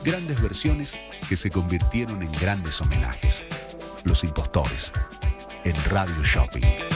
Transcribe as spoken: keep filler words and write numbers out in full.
Grandes versiones que se convirtieron en grandes homenajes. Los Impostores, en Radio Shopping.